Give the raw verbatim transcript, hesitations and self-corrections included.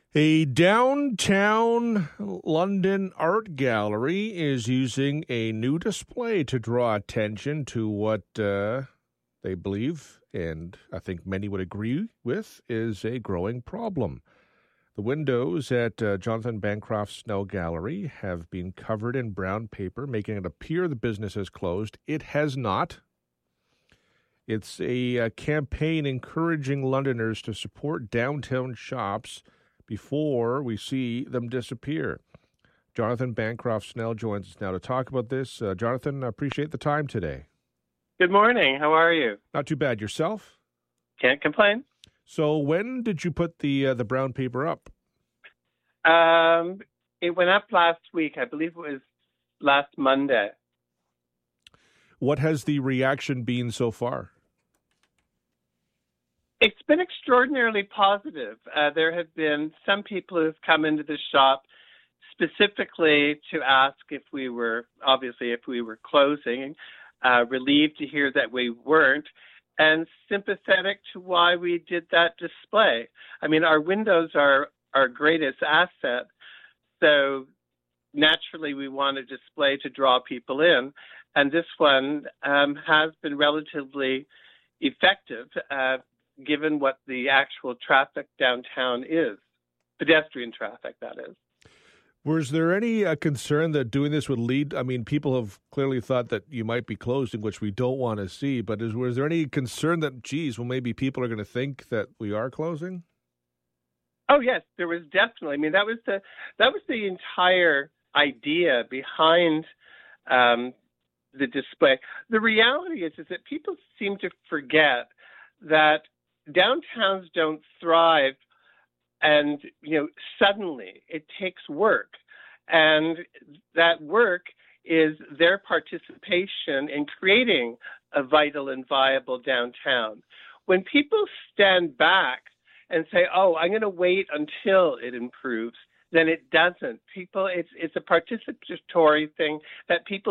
A downtown London art gallery is using a new display to draw attention to what uh, they believe, and I think many would agree with, is a growing problem. The windows at uh, Jonathan Bancroft Snell Gallery have been covered in brown paper, making it appear the business is closed. It has not. It's a, a campaign encouraging Londoners to support downtown shops before we see them disappear. Jonathan Bancroft Snell joins us now to talk about this. Uh, Jonathan, I appreciate the time today. Good morning. How are you? Not too bad. Yourself? Can't complain. So when did you put the uh, the brown paper up? Um, it went up last week. I believe it was last Monday. What has the reaction been so far? It's been extraordinarily positive. Uh, there have been some people who have come into the shop specifically to ask if we were, obviously, if we were closing, uh, relieved to hear that we weren't, and sympathetic to why we did that display. I mean, our windows are our greatest asset, so naturally we want a display to draw people in, and this one um, has been relatively effective, uh, given what the actual traffic downtown is, pedestrian traffic, that is. Was there any uh, concern that doing this would lead, I mean, people have clearly thought that you might be closing, which we don't want to see, but is, was there any concern that, geez, well, maybe people are going to think that we are closing? Oh, yes, there was definitely. I mean, that was the, that was the entire idea behind um, the display. The reality is, is that people seem to forget that downtowns don't thrive and, you know, suddenly. It takes work. And that work is their participation in creating a vital and viable downtown. When people stand back and say, oh, I'm going to wait until it improves, then it doesn't. People, it's it's a participatory thing that people